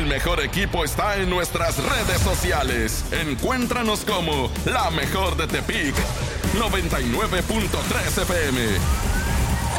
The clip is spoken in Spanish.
mejor equipo está en nuestras redes sociales. Encuéntranos como La Mejor de Tepic 99.3 FM.